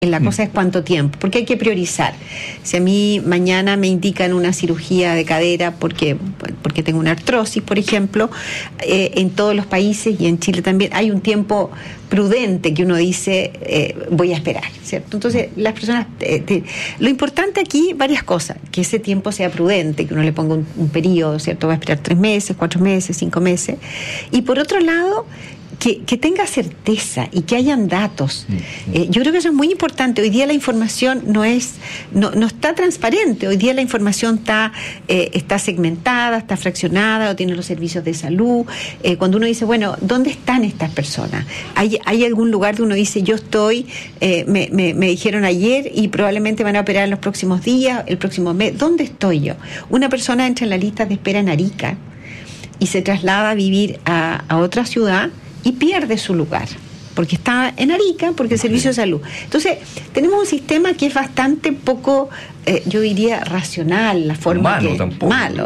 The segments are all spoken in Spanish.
La cosa es cuánto tiempo, porque hay que priorizar. Si a mí mañana me indican una cirugía de cadera porque tengo una artrosis, por ejemplo, en todos los países y en Chile también hay un tiempo prudente que uno dice voy a esperar, ¿cierto? Entonces las personas, lo importante aquí, varias cosas, que ese tiempo sea prudente, que uno le ponga un periodo, ¿cierto? Va a esperar 3 meses, 4 meses, 5 meses. Y por otro lado, que tenga certeza y que hayan datos. Yo creo que eso es muy importante. Hoy día la información no está transparente. Hoy día la información está segmentada, está fraccionada, o tiene los servicios de salud. Cuando uno dice, bueno, ¿dónde están estas personas? ¿Hay algún lugar donde uno dice, yo estoy, me dijeron ayer y probablemente van a operar en los próximos días, el próximo mes? ¿Dónde estoy yo? Una persona entra en la lista de espera en Arica y se traslada a vivir a otra ciudad y pierde su lugar, porque está en Arica, porque el servicio de salud. Entonces, tenemos un sistema que es bastante poco, yo diría, racional, la forma humano que... tampoco. Malo,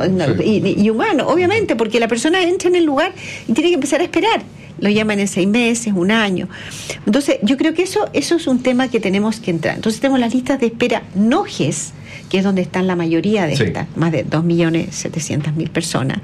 y humano, obviamente, porque la persona entra en el lugar y tiene que empezar a esperar. Lo llaman en 6 meses, 1 año. Entonces, yo creo que eso es un tema que tenemos que entrar. Entonces, tenemos las listas de espera no GES, que es donde están la mayoría de estas, más de 2.700.000 personas,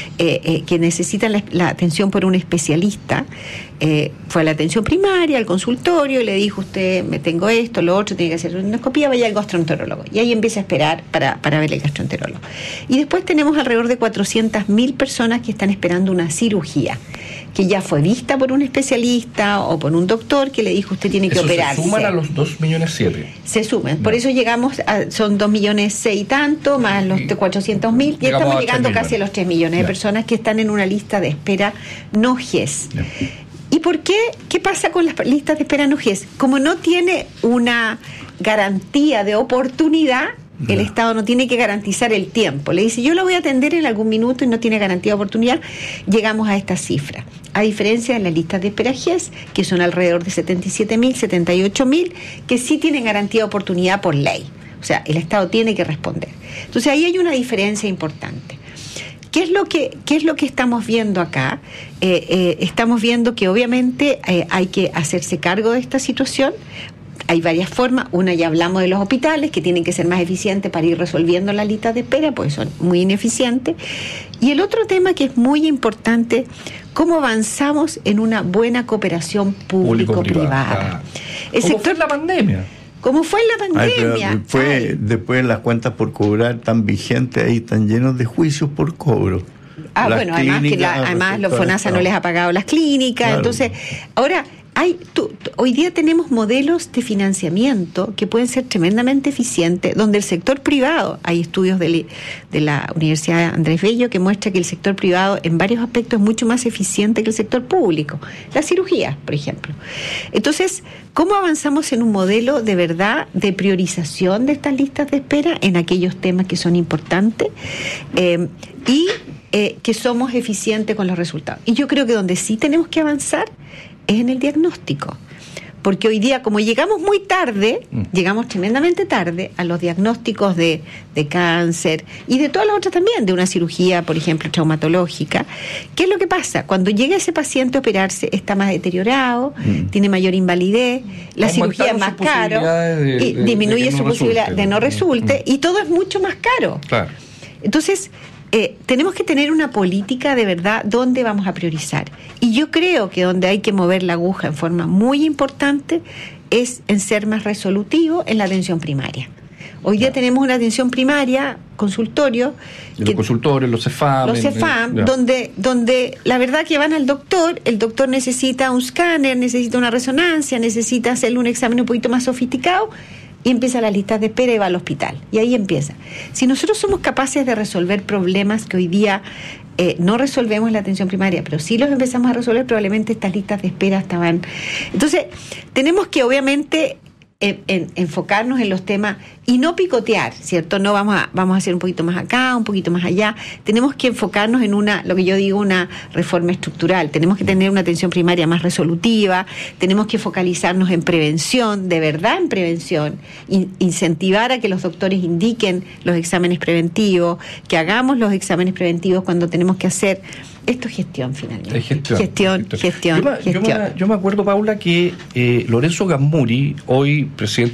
que necesitan la atención por un especialista. Fue a la atención primaria, al consultorio, y le dijo, usted, me tengo esto, lo otro, tiene que hacer una endoscopía, vaya al gastroenterólogo. Y ahí empieza a esperar para ver el gastroenterólogo. Y después tenemos alrededor de 400.000 personas que están esperando una cirugía, que ya fue vista por un especialista o por un doctor que le dijo, usted tiene que operarse. ¿Se suman a los 2,7 millones? Se suman, por eso llegamos son 2,6 millones y tanto, más los 400.000, y estamos llegando casi a los 3 millones de personas que están en una lista de espera no GES. ¿Y por qué? ¿Qué pasa con las listas de espera no GES? Como no tiene una garantía de oportunidad, el Estado no tiene que garantizar el tiempo. Le dice, yo lo voy a atender en algún minuto y no tiene garantía de oportunidad, llegamos a esta cifra. A diferencia de las listas de espera GES, que son alrededor de 77.000, 78.000, que sí tienen garantía de oportunidad por ley. O sea, el Estado tiene que responder. Entonces ahí hay una diferencia importante. ¿Qué es lo que estamos viendo acá? Estamos viendo que obviamente hay que hacerse cargo de esta situación. Hay varias formas. Una, ya hablamos de los hospitales, que tienen que ser más eficientes para ir resolviendo las listas de espera, pues son muy ineficientes. Y el otro tema que es muy importante, cómo avanzamos en una buena cooperación público-privada. ¿Cómo fue en la pandemia? ¿Cómo fue en la pandemia? Después las cuentas por cobrar tan vigentes ahí, tan llenos de juicios por cobro. Bueno, además los FONASA no les ha pagado las clínicas, claro. Entonces, ahora hoy día tenemos modelos de financiamiento que pueden ser tremendamente eficientes, donde el sector privado, hay estudios de la Universidad Andrés Bello que muestra que el sector privado en varios aspectos es mucho más eficiente que el sector público. La cirugía, por ejemplo. Entonces, ¿cómo avanzamos en un modelo de verdad de priorización de estas listas de espera en aquellos temas que son importantes que somos eficientes con los resultados? Y yo creo que donde sí tenemos que avanzar es en el diagnóstico, porque hoy día, como llegamos muy tarde, llegamos tremendamente tarde a los diagnósticos de cáncer y de todas las otras también, de una cirugía, por ejemplo, traumatológica. ¿Qué es lo que pasa? Cuando llega ese paciente a operarse, está más deteriorado, tiene mayor invalidez, la cirugía es más caro, y disminuye su posibilidad de no resulte, y todo es mucho más caro. Claro. Entonces, tenemos que tener una política de verdad donde vamos a priorizar. Y yo creo que donde hay que mover la aguja en forma muy importante es en ser más resolutivo en la atención primaria. Hoy día tenemos una atención primaria, consultorio. Los consultorios, los CEFAM. Los CEFAM, donde la verdad que van al doctor, el doctor necesita un escáner, necesita una resonancia, necesita hacerle un examen un poquito más sofisticado, y empieza las listas de espera y va al hospital. Y ahí empieza. Si nosotros somos capaces de resolver problemas que hoy día no resolvemos en la atención primaria, pero sí los empezamos a resolver, probablemente estas listas de espera estaban... Entonces, tenemos que obviamente enfocarnos en los temas y no picotear, ¿cierto? No vamos a hacer un poquito más acá, un poquito más allá. Tenemos que enfocarnos en lo que yo digo, una reforma estructural. Tenemos que tener una atención primaria más resolutiva, tenemos que focalizarnos en prevención, de verdad en prevención, incentivar a que los doctores indiquen los exámenes preventivos, que hagamos los exámenes preventivos cuando tenemos que hacer Esto es gestión, finalmente. Es gestión. Gestión. Yo me acuerdo, Paula, que Lorenzo Gazmuri, hoy presidente